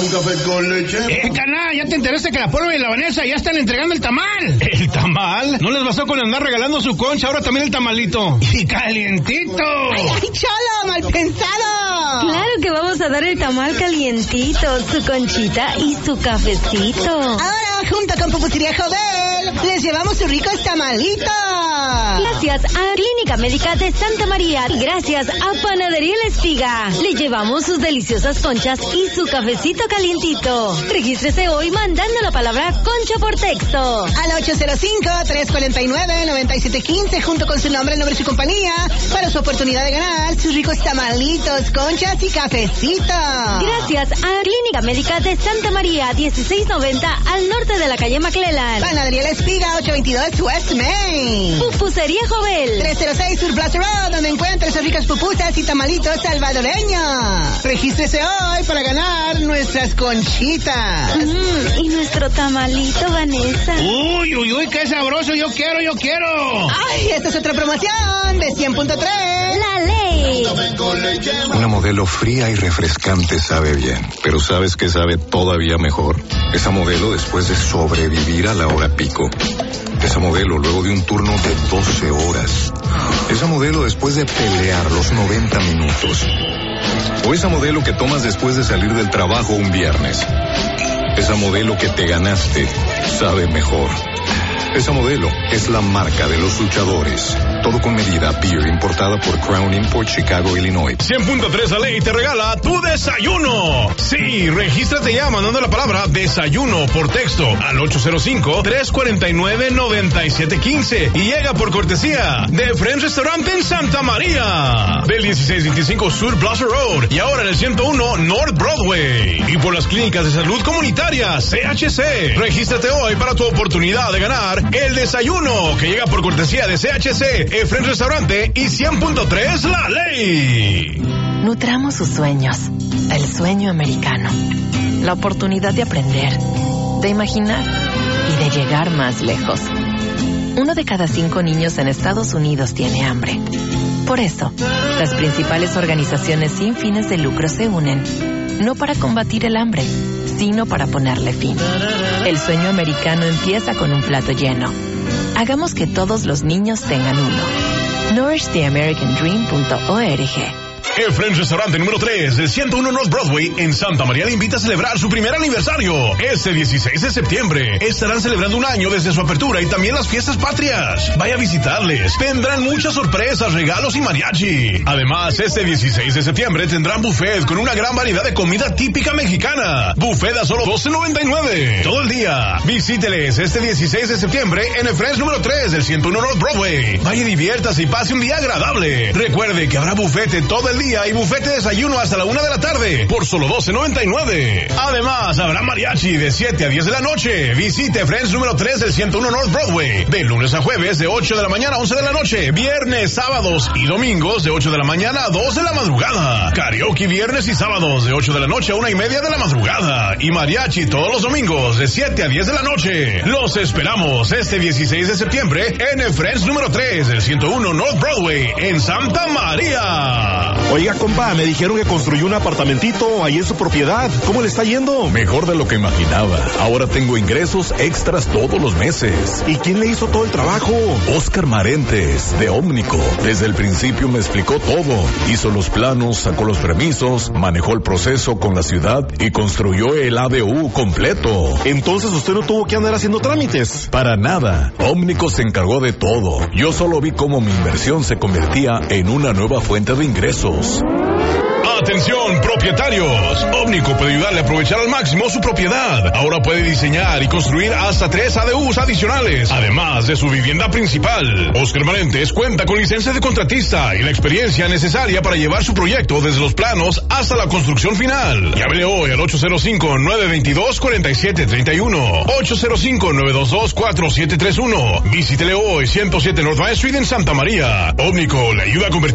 un café con leche. Caná, ya te enteraste que la Polo y la Vanessa ya están entregando el tamal. ¿El tamal? ¿No les bastó con andar regalando su concha, ahora también el tamalito? ¡Y calientito! ¡Ay, cholo, mal pensado! Claro que vamos a dar el tamal calientito, su conchita y su cafecito. Ahora, junto con Pupusería Jovel, les llevamos sus ricos tamalitos. Gracias a Clínica Médica de Santa María y gracias a Panadería La Espiga. Le llevamos sus deliciosas conchas y su cafecito calientito. Regístrese hoy mandando la palabra concha por texto. Al 805-349-9715 junto con su nombre, nombre y su compañía para su oportunidad de ganar sus ricos tamalitos, conchas y cafecito. Gracias a Clínica Médica de Santa María, 1690 al norte de la calle McClellan. Panadería La Espiga, 822 West Main. Pupusería Jovel, 306 Sur Plaza Road, donde encuentra sus ricas pupusas y tamalitos salvadoreños. Regístrese hoy para ganar nuestras conchitas. Y nuestro tamalito, Vanessa. Uy, qué sabroso, yo quiero. Ay, esta es otra promoción de 100.3. La ley. Una modelo fría y refrescante sabe bien, pero ¿sabes qué sabe todavía mejor? Esa modelo después de sobrevivir a la hora pico. Esa modelo luego de un turno de 12 horas. Esa modelo después de pelear los 90 minutos. O esa modelo que tomas después de salir del trabajo un viernes. Esa modelo que te ganaste sabe mejor. Esa modelo es la marca de los luchadores. Todo con medida, beer importada por Crown Import, Chicago, Illinois. 100.3 La Ley te regala tu desayuno. Sí, regístrate ya mandando la palabra desayuno por texto al 805-349-9715 y llega por cortesía de Friends Restaurant en Santa María, del 1625 Sur Plaza Road y ahora en el 101 North Broadway, y por las clínicas de salud comunitaria CHC. Regístrate hoy para tu oportunidad de ganar el desayuno que llega por cortesía de CHC, Friends Restaurante y 100.3 La Ley. Nutramos sus sueños, el sueño americano, la oportunidad de aprender, de imaginar y de llegar más lejos. 1 de cada 5 niños en Estados Unidos tiene hambre. Por eso, las principales organizaciones sin fines de lucro se unen, no para combatir el hambre, sino para ponerle fin. El sueño americano empieza con un plato lleno. Hagamos que todos los niños tengan uno. NourishTheAmericanDream.org. El Friends Restaurante número 3 del 101 North Broadway en Santa María le invita a celebrar su primer aniversario. Este 16 de septiembre estarán celebrando un año desde su apertura y también las fiestas patrias. Vaya a visitarles. Tendrán muchas sorpresas, regalos y mariachi. Además, este 16 de septiembre tendrán buffet con una gran variedad de comida típica mexicana. Buffet a solo $12.99 todo el día. Visíteles este 16 de septiembre en el Friends número 3 del 101 North Broadway. Vaya, diviértase y pase un día agradable. Recuerde que habrá bufete todo el día y bufete de desayuno hasta la 1 de la tarde por solo $12.99. Además, habrá mariachi de 7 a 10 de la noche. Visite Friends número 3 del 101 North Broadway de lunes a jueves de 8 de la mañana a 11 de la noche. Viernes, sábados y domingos de 8 de la mañana a 2 de la madrugada. Karaoke viernes y sábados de 8 de la noche a 1:30 de la madrugada. Y mariachi todos los domingos de 7 a 10 de la noche. Los esperamos este 16 de septiembre en el Friends número 3 del 101 North Broadway en Santa María. Oiga, compa, me dijeron que construyó un apartamentito ahí en su propiedad. ¿Cómo le está yendo? Mejor de lo que imaginaba. Ahora tengo ingresos extras todos los meses. ¿Y quién le hizo todo el trabajo? Oscar Marentes, de Ómnico. Desde el principio me explicó todo. Hizo los planos, sacó los permisos, manejó el proceso con la ciudad y construyó el ADU completo. Entonces usted no tuvo que andar haciendo trámites. Para nada. Ómnico se encargó de todo. Yo solo vi cómo mi inversión se convertía en una nueva fuente de ingresos. Atención, propietarios. Ómnico puede ayudarle a aprovechar al máximo su propiedad. Ahora puede diseñar y construir hasta 3 ADUs adicionales, además de su vivienda principal. Oscar Marentes cuenta con licencia de contratista y la experiencia necesaria para llevar su proyecto desde los planos hasta la construcción final. Llámele hoy al 805-922-4731. 805-922-4731. Visítele hoy 107 North Main Street en Santa María. Ómnico le ayuda a convertir